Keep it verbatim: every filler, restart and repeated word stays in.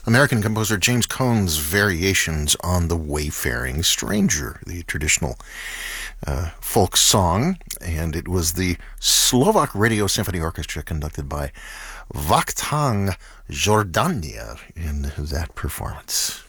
American composer James Cohn's variations on the Wayfaring Stranger, the traditional uh, folk song, and it was the Slovak Radio Symphony Orchestra conducted by Vakhtang Jordanyer in that performance.